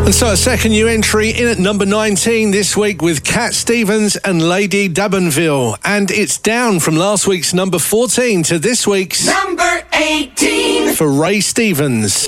And so a second new entry in at number 19 this week with Cat Stevens and Lady Dabbenville. And it's down from last week's number 14 to this week's number 18 for Ray Stevens.